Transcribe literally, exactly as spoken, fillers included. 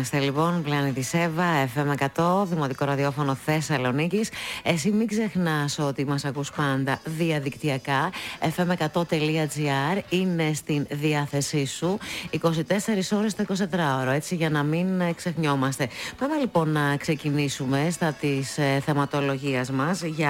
Είμαστε λοιπόν, Πλανήτη Εύα, εφ εμ εκατό, Δημοτικό Ραδιόφωνο Θεσσαλονίκης. Εσύ μην ξεχνάς ότι μας ακούς πάντα διαδικτυακά. εφ εμ εκατό τελεία τζι άρ είναι στην διάθεσή σου είκοσι τέσσερις ώρες το εικοσιτετράωρο, έτσι, για να μην ξεχνιόμαστε. Πάμε λοιπόν να ξεκινήσουμε στα της ε, θεματολογίας μας για